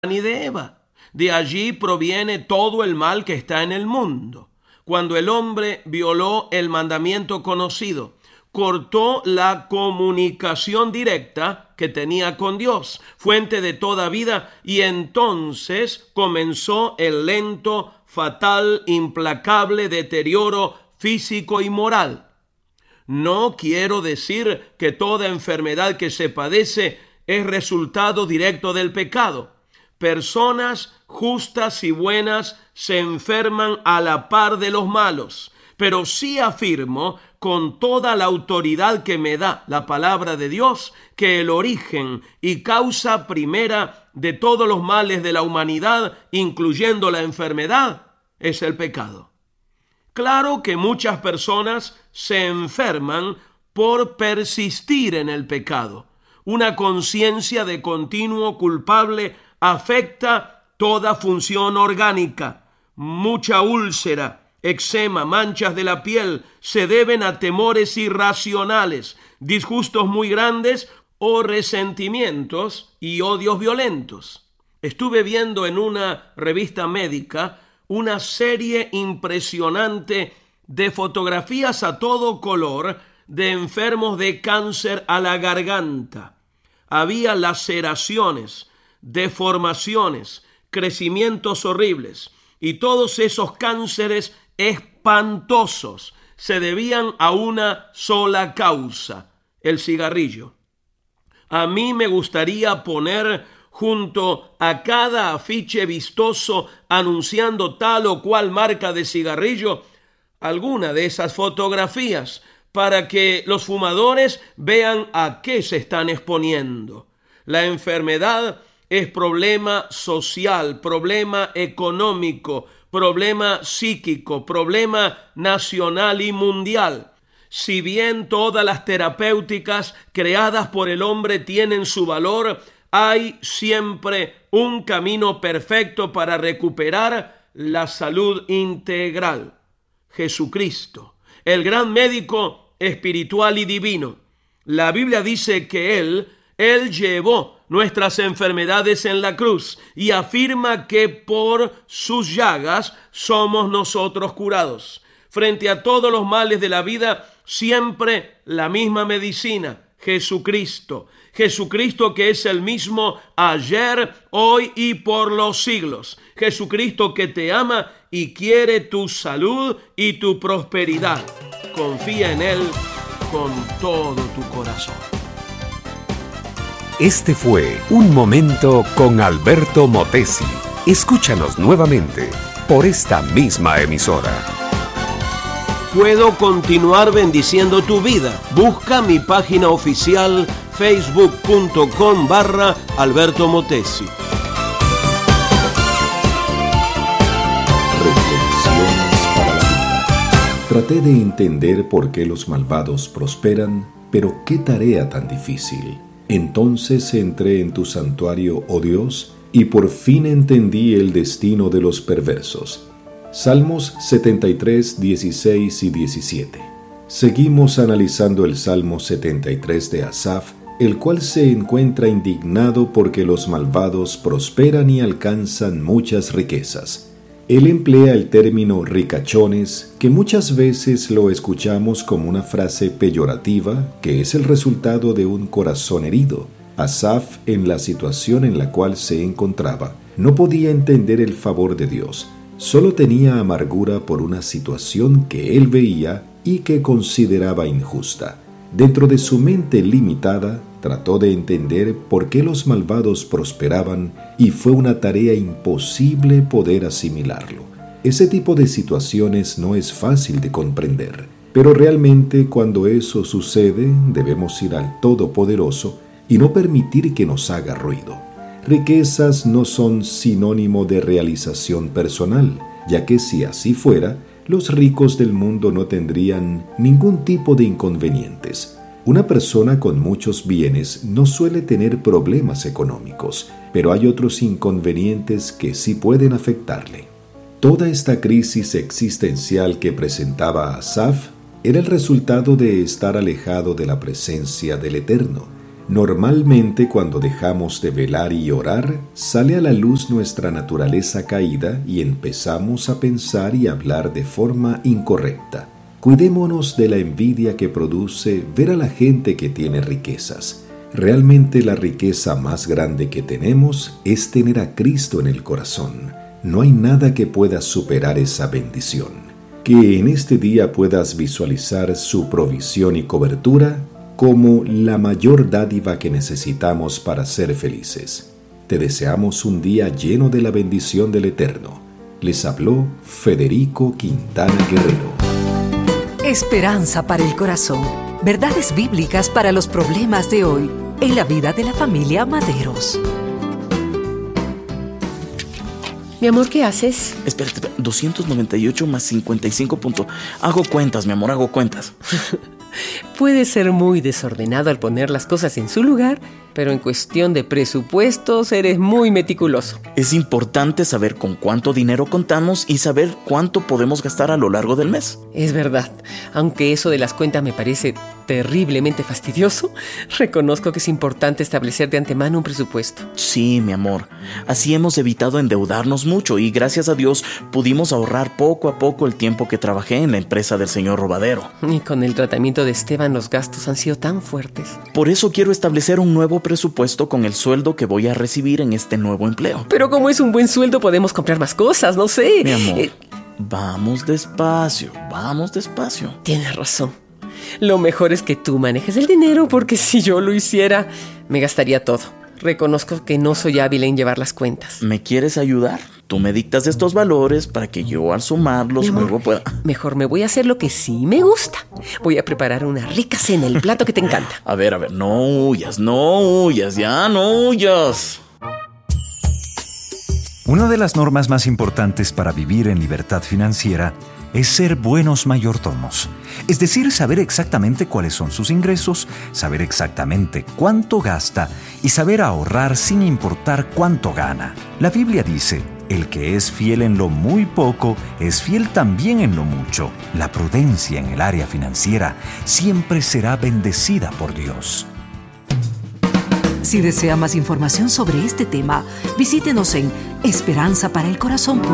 y de Eva. De allí proviene todo el mal que está en el mundo. Cuando el hombre violó el mandamiento conocido, cortó la comunicación directa que tenía con Dios, fuente de toda vida, y entonces comenzó el lento, fatal, implacable deterioro físico y moral. No quiero decir que toda enfermedad que se padece es resultado directo del pecado. Personas justas y buenas se enferman a la par de los malos, pero sí afirmo con toda la autoridad que me da la palabra de Dios que el origen y causa primera de todos los males de la humanidad, incluyendo la enfermedad, es el pecado. Claro que muchas personas se enferman por persistir en el pecado. Una conciencia de continuo culpable afecta toda función orgánica. Mucha úlcera, eczema, manchas de la piel se deben a temores irracionales, disgustos muy grandes o resentimientos y odios violentos. Estuve viendo en una revista médica una serie impresionante de fotografías a todo color de enfermos de cáncer a la garganta. Había laceraciones, deformaciones, crecimientos horribles, y todos esos cánceres espantosos se debían a una sola causa: el cigarrillo. A mí me gustaría poner junto a cada afiche vistoso anunciando tal o cual marca de cigarrillo alguna de esas fotografías para que los fumadores vean a qué se están exponiendo. La enfermedad es problema social, problema económico, problema psíquico, problema nacional y mundial. Si bien todas las terapéuticas creadas por el hombre tienen su valor, hay siempre un camino perfecto para recuperar la salud integral: Jesucristo, el gran médico espiritual y divino. La Biblia dice que Él llevó nuestras enfermedades en la cruz y afirma que por sus llagas somos nosotros curados. Frente a todos los males de la vida, siempre la misma medicina: Jesucristo. Jesucristo, que es el mismo ayer, hoy y por los siglos. Jesucristo, que te ama y quiere tu salud y tu prosperidad. Confía en Él con todo tu corazón. Este fue Un Momento con Alberto Motesi. Escúchanos nuevamente por esta misma emisora. Puedo continuar bendiciendo tu vida. Busca mi página oficial facebook.com/Alberto Motesi. Reflexiones para la vida. Traté de entender por qué los malvados prosperan, pero qué tarea tan difícil. Entonces entré en tu santuario, oh Dios, y por fin entendí el destino de los perversos. Salmos 73, 16 y 17. Seguimos analizando el Salmo 73 de Asaf, el cual se encuentra indignado porque los malvados prosperan y alcanzan muchas riquezas. Él emplea el término ricachones, que muchas veces lo escuchamos como una frase peyorativa, que es el resultado de un corazón herido. Asaf, en la situación en la cual se encontraba, no podía entender el favor de Dios. Solo tenía amargura por una situación que él veía y que consideraba injusta. Dentro de su mente limitada, trató de entender por qué los malvados prosperaban y fue una tarea imposible poder asimilarlo. Ese tipo de situaciones no es fácil de comprender, pero realmente cuando eso sucede debemos ir al Todopoderoso y no permitir que nos haga ruido. Riquezas no son sinónimo de realización personal, ya que si así fuera, los ricos del mundo no tendrían ningún tipo de inconvenientes. Una persona con muchos bienes no suele tener problemas económicos, pero hay otros inconvenientes que sí pueden afectarle. Toda esta crisis existencial que presentaba Asaf era el resultado de estar alejado de la presencia del Eterno. Normalmente cuando dejamos de velar y orar, sale a la luz nuestra naturaleza caída y empezamos a pensar y hablar de forma incorrecta. Cuidémonos de la envidia que produce ver a la gente que tiene riquezas. Realmente la riqueza más grande que tenemos es tener a Cristo en el corazón. No hay nada que pueda superar esa bendición. Que en este día puedas visualizar su provisión y cobertura como la mayor dádiva que necesitamos para ser felices. Te deseamos un día lleno de la bendición del Eterno. Les habló Federico Quintana Guerrero. Esperanza para el corazón. Verdades bíblicas para los problemas de hoy en la vida de la familia Maderos. Mi amor, ¿qué haces? Espérate, 298 más 55 puntos. Hago cuentas, mi amor, hago cuentas. Puede ser muy desordenado al poner las cosas en su lugar, pero en cuestión de presupuestos eres muy meticuloso. Es importante saber con cuánto dinero contamos y saber cuánto podemos gastar a lo largo del mes. Es verdad, aunque eso de las cuentas me parece terriblemente fastidioso, reconozco que es importante establecer de antemano un presupuesto. Sí, mi amor. Así hemos evitado endeudarnos mucho y gracias a Dios pudimos ahorrar poco a poco el tiempo que trabajé en la empresa del señor Robadero. Y con el tratamiento de Esteban los gastos han sido tan fuertes. Por eso quiero establecer un nuevo presupuesto con el sueldo que voy a recibir en este nuevo empleo. Pero como es un buen sueldo podemos comprar más cosas, no sé. Mi amor, vamos despacio, vamos despacio. Tienes razón. Lo mejor es que tú manejes el dinero porque si yo lo hiciera, me gastaría todo. Reconozco que no soy hábil en llevar las cuentas. ¿Me quieres ayudar? Tú me dictas estos valores para que yo al sumarlos luego pueda... Mejor me voy a hacer lo que sí me gusta. Voy a preparar una rica cena, el plato que te encanta. A ver, no huyas, ya no huyas. Una de las normas más importantes para vivir en libertad financiera es ser buenos mayordomos. Es decir, saber exactamente cuáles son sus ingresos, saber exactamente cuánto gasta y saber ahorrar sin importar cuánto gana. La Biblia dice: el que es fiel en lo muy poco, es fiel también en lo mucho. La prudencia en el área financiera siempre será bendecida por Dios. Si desea más información sobre este tema, visítenos en esperanzaparaelcorazon.com.